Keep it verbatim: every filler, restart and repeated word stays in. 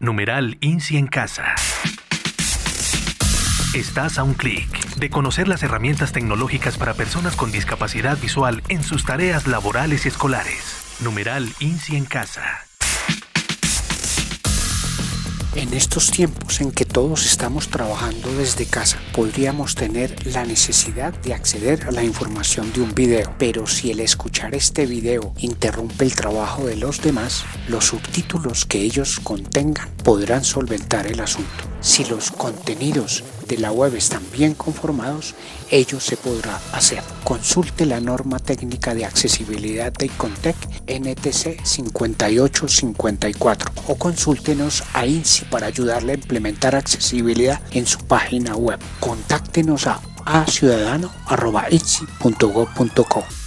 Numeral INSI en casa. Estás a un clic de conocer las herramientas tecnológicas para personas con discapacidad visual en sus tareas laborales y escolares. Numeral INSI en casa. En estos tiempos en que todos estamos trabajando desde casa, podríamos tener la necesidad de acceder a la información de un video, pero si el escuchar este video interrumpe el trabajo de los demás, los subtítulos que ellos contengan podrán solventar el asunto. Si los contenidos de la web están bien conformados, ello se podrá hacer. Consulte la norma técnica de accesibilidad de ICONTEC N T C cincuenta y ocho cincuenta y cuatro o consúltenos a INSI para ayudarle a implementar accesibilidad en su página web. Contáctenos a a ciudadano arroba insi punto gob punto co.